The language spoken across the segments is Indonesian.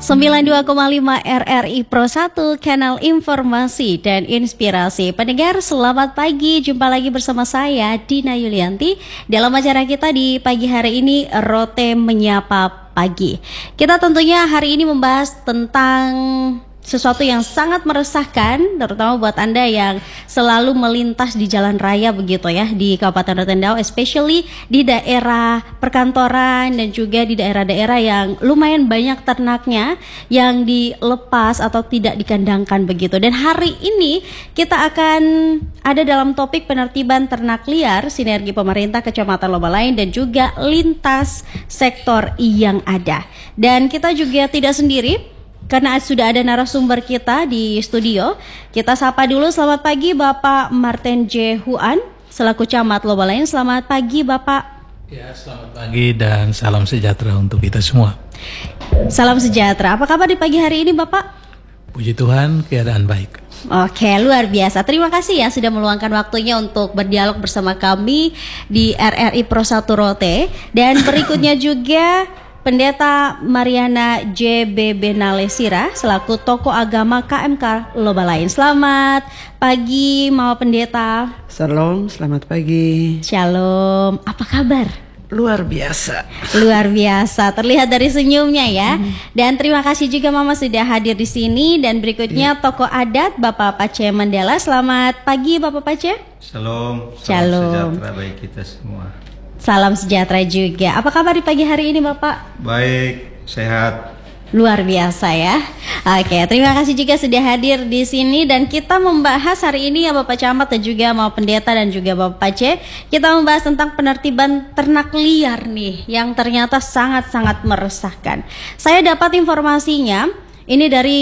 92,5 RRI Pro 1, kanal informasi dan inspirasi. Pendengar, selamat pagi. Jumpa lagi bersama saya, Dina Yulianti, dalam acara kita di pagi hari ini, Rote Menyapa Pagi. Kita tentunya hari ini membahas tentang sesuatu yang sangat meresahkan, terutama buat Anda yang selalu melintas di jalan raya begitu ya, di Kabupaten Rotendao, especially di daerah perkantoran dan juga di daerah-daerah yang lumayan banyak ternaknya yang dilepas atau tidak dikandangkan begitu. Dan hari ini kita akan ada dalam topik penertiban ternak liar, sinergi pemerintah Kecamatan Lobalain dan juga lintas sektor yang ada. Dan kita juga tidak sendiri, karena sudah ada narasumber kita di studio. Kita sapa dulu, selamat pagi Bapak Martin J. Huan, selaku Camat Lobalain. Selamat pagi Bapak. Ya, selamat pagi dan salam sejahtera untuk kita semua. Salam sejahtera. Apa kabar di pagi hari ini Bapak? Puji Tuhan, keadaan baik. Oke, luar biasa. Terima kasih ya sudah meluangkan waktunya untuk berdialog bersama kami di RRI Pro 1 Rote. Dan berikutnya juga Pendeta Mariana J.B. Benalesira selaku tokoh agama KMK Lobalain. Selamat pagi Mama Pendeta. Shalom, selamat pagi. Shalom. Apa kabar? Luar biasa. Luar biasa. Terlihat dari senyumnya ya. Dan terima kasih juga Mama sudah hadir di sini. Dan berikutnya tokoh adat Bapak Pace Mandela. Selamat pagi Bapak Pace. Shalom. Shalom. Sejahtera bagi kita semua. Salam sejahtera juga. Apa kabar di pagi hari ini Bapak? Baik, sehat. Luar biasa ya. Oke, terima kasih juga sudah hadir di sini dan kita membahas hari ini ya Bapak Camat dan juga mau Pendeta dan juga Bapak Pace. Kita membahas tentang penertiban ternak liar nih yang ternyata sangat-sangat meresahkan. Saya dapat informasinya ini dari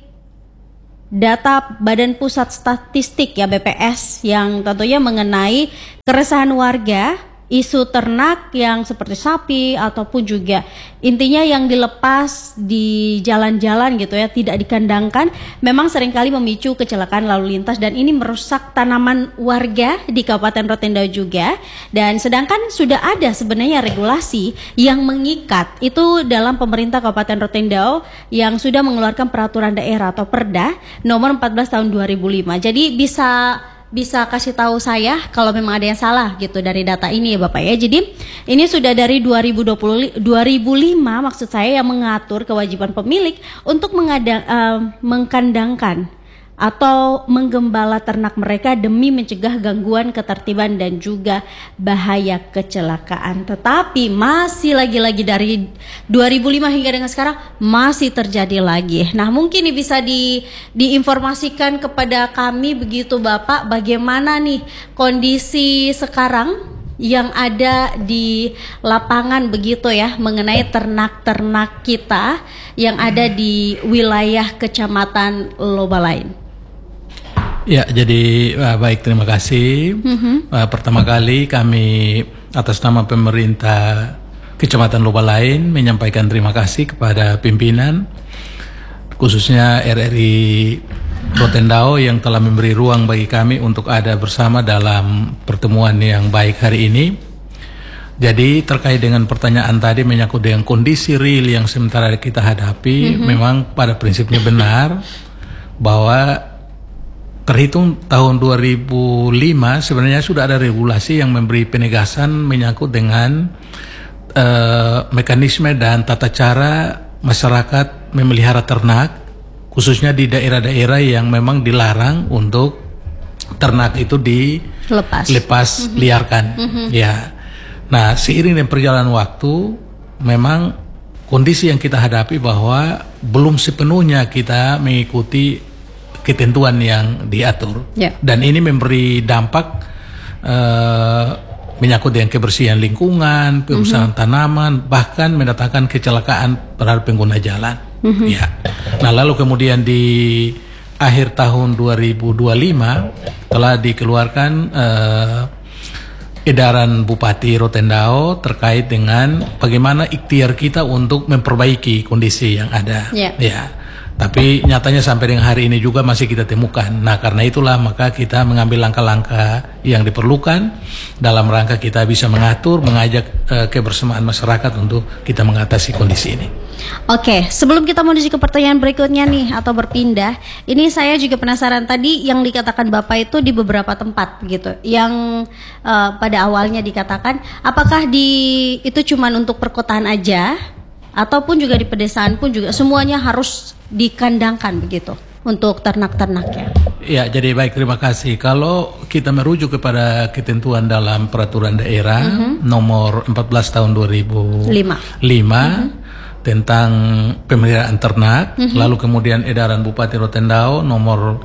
data Badan Pusat Statistik ya BPS yang tentunya mengenai keresahan warga isu ternak yang seperti sapi ataupun juga intinya yang dilepas di jalan-jalan gitu ya, tidak dikandangkan, memang seringkali memicu kecelakaan lalu lintas dan ini merusak tanaman warga di Kabupaten Rotendao juga. Dan sedangkan sudah ada sebenarnya regulasi yang mengikat itu dalam pemerintah Kabupaten Rotendao yang sudah mengeluarkan peraturan daerah atau Perda nomor 14 tahun 2005. Jadi bisa kasih tahu saya kalau memang ada yang salah gitu dari data ini ya Bapak ya. Jadi ini sudah dari 2005 maksud saya yang mengatur kewajiban pemilik untuk mengkandangkan atau menggembala ternak mereka demi mencegah gangguan ketertiban dan juga bahaya kecelakaan. Tetapi masih lagi-lagi dari 2005 hingga dengan sekarang masih terjadi lagi. Nah, mungkin ini bisa diinformasikan kepada kami begitu Bapak, bagaimana nih kondisi sekarang yang ada di lapangan begitu ya mengenai ternak-ternak kita yang ada di wilayah Kecamatan Lobalain. Ya, jadi baik, terima kasih. Pertama kali kami atas nama pemerintah Kecamatan Lobalain menyampaikan terima kasih kepada pimpinan khususnya RRI Rotendao yang telah memberi ruang bagi kami untuk ada bersama dalam pertemuan yang baik hari ini. Jadi terkait dengan pertanyaan tadi menyangkut dengan kondisi real yang sementara kita hadapi, memang pada prinsipnya benar bahwa terhitung tahun 2005 sebenarnya sudah ada regulasi yang memberi penegasan menyangkut dengan mekanisme dan tata cara masyarakat memelihara ternak, khususnya di daerah-daerah yang memang dilarang untuk ternak itu dilepas liarkan. Ya. Nah, seiring dengan perjalanan waktu, memang kondisi yang kita hadapi bahwa belum sepenuhnya kita mengikuti ketentuan yang diatur, dan ini memberi dampak menyangkut dengan kebersihan lingkungan, perusahaan tanaman, bahkan mendatangkan kecelakaan terhadap pengguna jalan. Ya. Nah, lalu kemudian di akhir tahun 2025 telah dikeluarkan edaran Bupati Rotendao terkait dengan bagaimana ikhtiar kita untuk memperbaiki kondisi yang ada. Ya. Tapi nyatanya sampai dengan hari ini juga masih kita temukan. Nah, karena itulah maka kita mengambil langkah-langkah yang diperlukan dalam rangka kita bisa mengatur, mengajak kebersamaan masyarakat untuk kita mengatasi kondisi ini. Oke, sebelum kita menuju ke pertanyaan berikutnya nih atau berpindah, ini saya juga penasaran tadi yang dikatakan Bapak itu di beberapa tempat gitu. Yang pada awalnya dikatakan apakah itu cuman untuk perkotaan aja ataupun juga di pedesaan pun juga semuanya harus dikandangkan begitu untuk ternak-ternaknya. Ya, jadi baik, terima kasih. Kalau kita merujuk kepada ketentuan dalam peraturan daerah nomor 14 tahun 2005 tentang pemeliharaan ternak, lalu kemudian edaran Bupati Rotendao nomor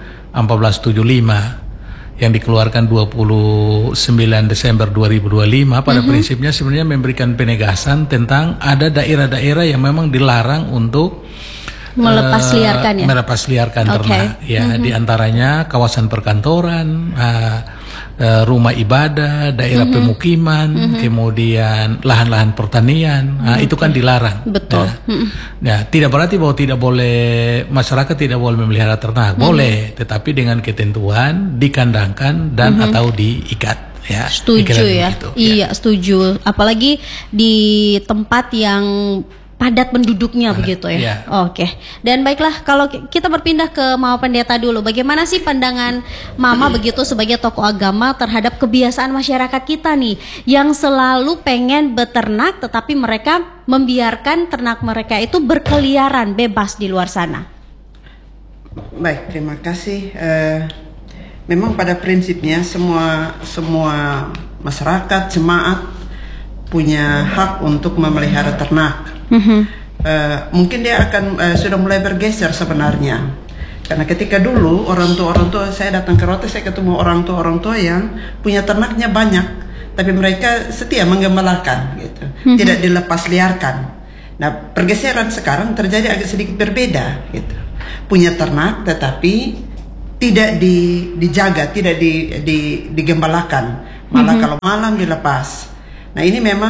1475 yang dikeluarkan 29 Desember 2025 pada prinsipnya sebenarnya memberikan penegasan tentang ada daerah-daerah yang memang dilarang untuk melepas liarkan ya. Melepas liarkan ternak ya, di antaranya kawasan perkantoran, rumah ibadah, daerah pemukiman, kemudian lahan-lahan pertanian. Itu kan dilarang. Betul. Nah, tidak berarti bahwa tidak boleh masyarakat tidak boleh memelihara ternak. Boleh, tetapi dengan ketentuan dikandangkan dan atau diikat. Ya, setuju ya. Gitu, iya, setuju. Apalagi di tempat yang padat penduduknya begitu ya. Oke. Dan baiklah, kalau kita berpindah ke Mama Pendeta dulu, bagaimana sih pandangan Mama begitu sebagai tokoh agama terhadap kebiasaan masyarakat kita nih yang selalu pengen beternak tetapi mereka membiarkan ternak mereka itu berkeliaran bebas di luar sana? Baik, terima kasih. Memang pada prinsipnya semua masyarakat, jemaat punya hak untuk memelihara ternak. Mungkin dia akan sudah mulai bergeser sebenarnya, karena ketika dulu orang tua saya datang ke Rote, saya ketemu orang tua yang punya ternaknya banyak, tapi mereka setia menggembalakan gitu, tidak dilepas liarkan. Nah, pergeseran sekarang terjadi agak sedikit berbeda gitu, punya ternak tetapi tidak dijaga, tidak digembalakan, malah kalau malam dilepas. Nah, ini memang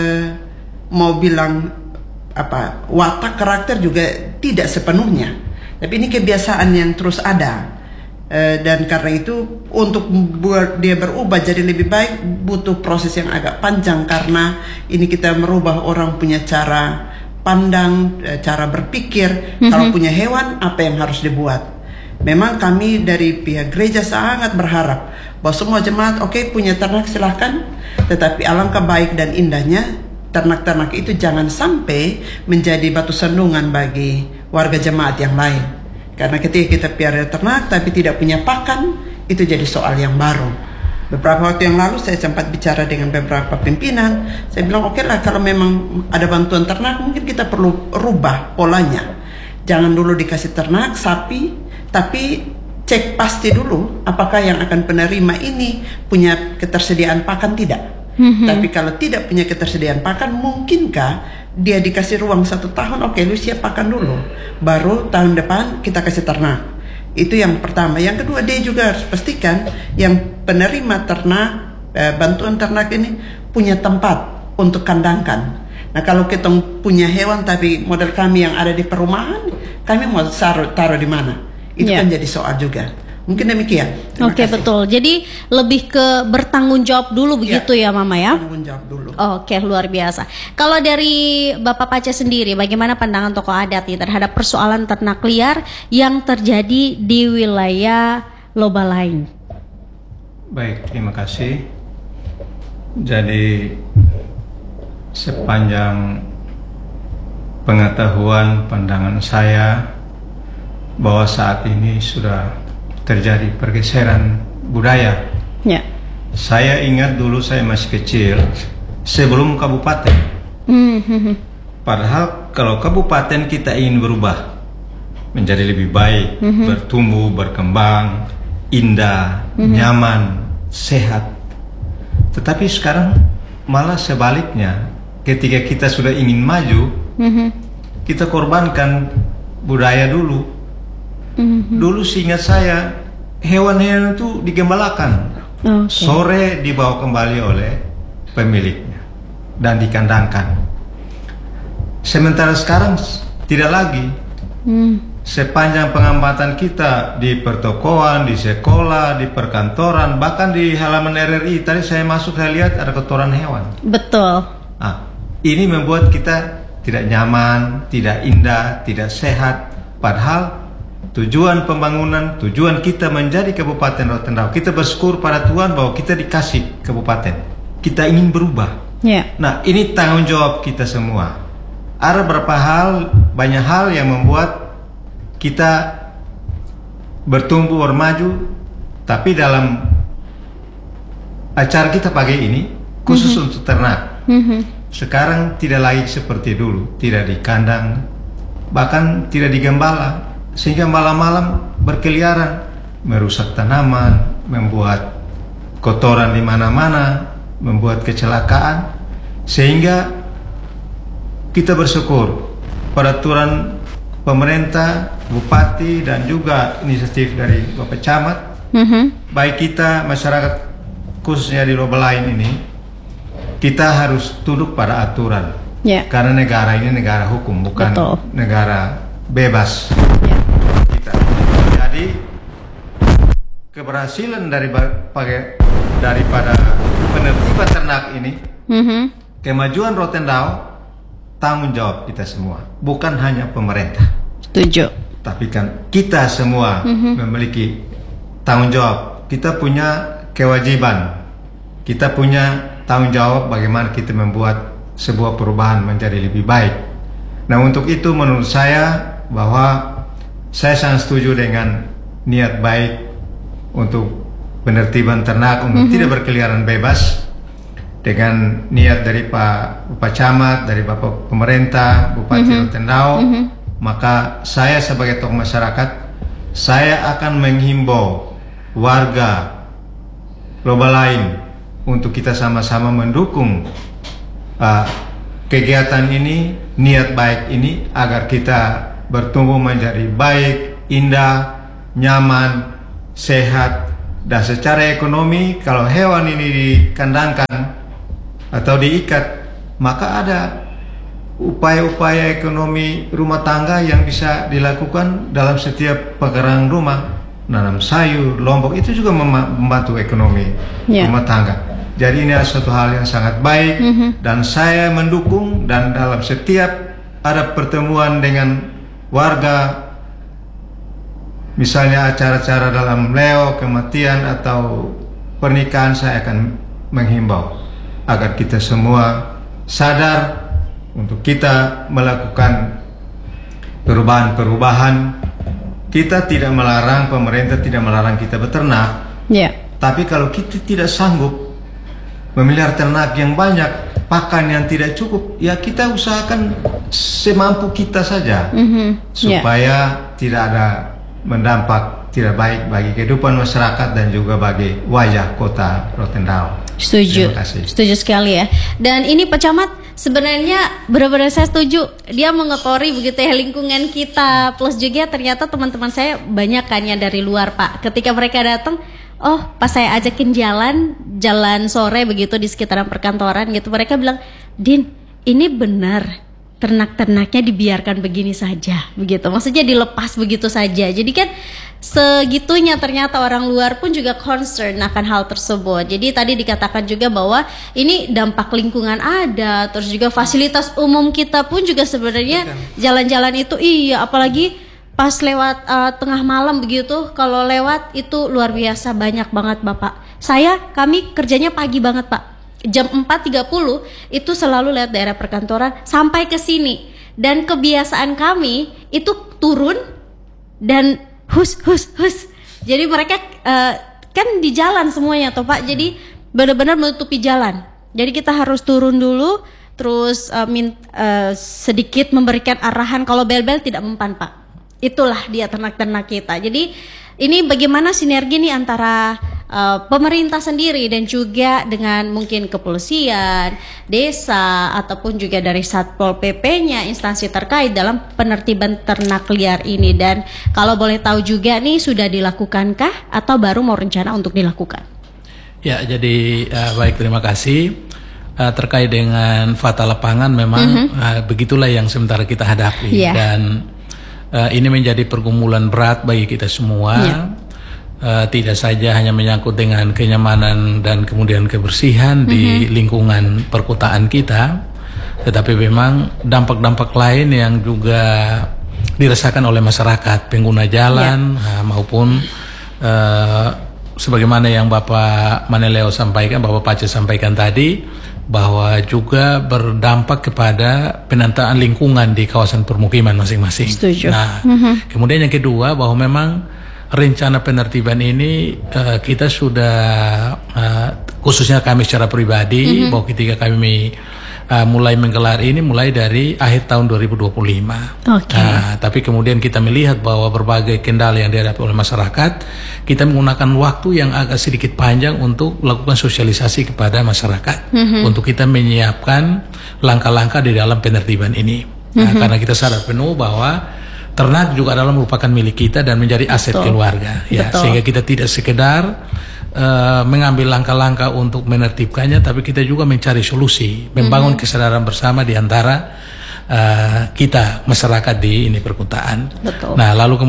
mau bilang watak karakter juga tidak sepenuhnya, tapi ini kebiasaan yang terus ada, dan karena itu untuk buat dia berubah jadi lebih baik butuh proses yang agak panjang, karena ini kita merubah orang punya cara pandang, cara berpikir. Kalau punya hewan, apa yang harus dibuat. Memang kami dari pihak gereja sangat berharap bahwa semua jemaat punya ternak silahkan, tetapi alangkah baik dan indahnya ternak-ternak itu jangan sampai menjadi batu sandungan bagi warga jemaat yang lain. Karena ketika kita piara ternak tapi tidak punya pakan, itu jadi soal yang baru. Beberapa waktu yang lalu saya sempat bicara dengan beberapa pimpinan. Saya bilang oke lah, kalau memang ada bantuan ternak mungkin kita perlu rubah polanya. Jangan dulu dikasih ternak sapi, tapi cek pasti dulu apakah yang akan penerima ini punya ketersediaan pakan tidak. Tapi kalau tidak punya ketersediaan pakan, mungkinkah dia dikasih ruang 1 tahun, lu siap pakan dulu, baru tahun depan kita kasih ternak. Itu yang pertama. Yang kedua, dia juga harus pastikan yang penerima ternak, bantuan ternak ini punya tempat untuk kandangkan. Nah, kalau kita punya hewan tapi model kami yang ada di perumahan, kami mau taruh di mana? Itu kan jadi soal juga. Mungkin demikian. Oke, betul. Jadi lebih ke bertanggung jawab dulu begitu ya Mama ya? Bertanggung jawab dulu. Oke, luar biasa. Kalau dari Bapak Pace sendiri, bagaimana pandangan tokoh adat nih terhadap persoalan ternak liar yang terjadi di wilayah Lobalain? Baik, terima kasih. Jadi sepanjang pengetahuan pandangan saya bahwa saat ini sudah terjadi pergeseran budaya. Ya. Saya ingat dulu saya masih kecil sebelum kabupaten. Padahal kalau kabupaten kita ingin berubah menjadi lebih baik, bertumbuh, berkembang, indah, nyaman, sehat. Tetapi sekarang malah sebaliknya, ketika kita sudah ingin maju, kita korbankan budaya dulu. Dulu seingat saya hewan-hewan itu digembalakan, sore dibawa kembali oleh pemiliknya dan dikandangkan. Sementara sekarang tidak lagi. Sepanjang pengamatan kita di pertokoan, di sekolah, di perkantoran, bahkan di halaman RRI tadi saya masuk, saya lihat ada kotoran hewan. Betul. Ini membuat kita tidak nyaman, tidak indah, tidak sehat. Padahal tujuan pembangunan, tujuan kita menjadi Kabupaten Rotendao, kita bersyukur pada Tuhan bahwa kita dikasih kabupaten. Kita ingin berubah. Nah, ini tanggung jawab kita semua. Ada beberapa hal, banyak hal yang membuat kita bertumbuh, bermaju. Tapi dalam acara kita pagi ini khusus untuk ternak. Sekarang tidak lagi seperti dulu, tidak di kandang, bahkan tidak digembala, sehingga malam-malam berkeliaran, merusak tanaman, membuat kotoran di mana-mana, membuat kecelakaan, sehingga kita bersyukur peraturan pemerintah, bupati, dan juga inisiatif dari Bapak Camat, baik kita masyarakat khususnya di Lobelain ini, kita harus tunduk pada aturan. Karena negara ini negara hukum, bukan negara bebas. Jadi keberhasilan daripada penertiban ternak ini, kemajuan Rotendao, tanggung jawab kita semua, bukan hanya pemerintah. Setuju. Tapi kan kita semua memiliki tanggung jawab. Kita punya kewajiban, kita punya tanggung jawab bagaimana kita membuat sebuah perubahan menjadi lebih baik. Nah, untuk itu menurut saya bahwa saya sangat setuju dengan niat baik untuk penertiban ternak, untuk tidak berkeliaran bebas, dengan niat dari Pak Camat, dari Bapak Pemerintah, Bupati Rotendao. Maka saya sebagai tokoh masyarakat, saya akan menghimbau warga Lobelain untuk kita sama-sama mendukung kegiatan ini, niat baik ini, agar kita bertumbuh menjadi baik, indah, nyaman, sehat. Dan secara ekonomi, kalau hewan ini dikandangkan atau diikat, maka ada upaya-upaya ekonomi rumah tangga yang bisa dilakukan dalam setiap pekarangan rumah. Nanam sayur, lombok, itu juga membantu ekonomi rumah tangga. Jadi ini adalah suatu hal yang sangat baik, dan saya mendukung. Dan dalam setiap ada pertemuan dengan warga, misalnya acara-acara dalam leo, kematian, atau pernikahan, saya akan menghimbau agar kita semua sadar untuk kita melakukan perubahan-perubahan. Kita tidak melarang, pemerintah tidak melarang kita beternak. Tapi kalau kita tidak sanggup memelihara ternak yang banyak, pakan yang tidak cukup, ya kita usahakan semampu kita saja, supaya tidak ada mendampak tidak baik bagi kehidupan masyarakat dan juga bagi wajah kota Rotendao. Setuju, setuju sekali ya. Dan ini Pak Camat, sebenarnya benar-benar saya setuju. Dia mengotori begitu ya lingkungan kita. Plus juga ternyata teman-teman saya banyak kan yang dari luar Pak. Ketika mereka datang, oh pas saya ajakin jalan sore begitu di sekitaran perkantoran gitu, mereka bilang, Din, ini benar ternak-ternaknya dibiarkan begini saja, begitu. Maksudnya dilepas begitu saja. Jadi kan segitunya ternyata orang luar pun juga concern akan hal tersebut. Jadi tadi dikatakan juga bahwa ini dampak lingkungan ada, terus juga fasilitas umum kita pun juga sebenarnya jalan-jalan itu apalagi pas lewat tengah malam begitu, kalau lewat itu luar biasa banyak banget Bapak. Kami kerjanya pagi banget Pak. Jam 4.30 itu selalu lewat daerah perkantoran sampai ke sini. Dan kebiasaan kami itu turun dan hus. Jadi mereka kan di jalan semuanya toh Pak. Jadi benar-benar menutupi jalan. Jadi kita harus turun dulu, terus sedikit memberikan arahan kalau bel-bel tidak mempan Pak. Itulah dia ternak-ternak kita. Jadi ini bagaimana sinergi nih antara pemerintah sendiri dan juga dengan mungkin kepolisian, desa, ataupun juga dari Satpol PP-nya, instansi terkait dalam penertiban ternak liar ini. Dan kalau boleh tahu juga nih, sudah dilakukankah atau baru mau rencana untuk dilakukan? Ya, jadi baik, terima kasih. Terkait dengan fakta lapangan memang begitulah yang sementara kita hadapi. Dan ini menjadi pergumulan berat bagi kita semua. Tidak saja hanya menyangkut dengan kenyamanan dan kemudian kebersihan di lingkungan perkotaan kita, tetapi memang dampak-dampak lain yang juga dirasakan oleh masyarakat, pengguna jalan maupun sebagaimana yang Bapak Maneleo sampaikan, Bapak Pace sampaikan tadi, bahwa juga berdampak kepada penataan lingkungan di kawasan permukiman masing-masing. Setuju. Nah, kemudian yang kedua, bahwa memang rencana penertiban ini kita sudah khususnya kami secara pribadi, bahwa ketika kami mulai menggelar ini mulai dari akhir tahun 2025. Tapi kemudian kita melihat bahwa berbagai kendala yang dihadapi oleh masyarakat, kita menggunakan waktu yang agak sedikit panjang untuk melakukan sosialisasi kepada masyarakat, untuk kita menyiapkan langkah-langkah di dalam penertiban ini. Karena kita sadar penuh bahwa ternak juga adalah merupakan milik kita dan menjadi aset keluarga, ya, sehingga kita tidak sekedar mengambil langkah-langkah untuk menertibkannya, tapi kita juga mencari solusi, membangun kesadaran bersama di antara kita masyarakat di ini perkotaan. Betul. Nah, lalu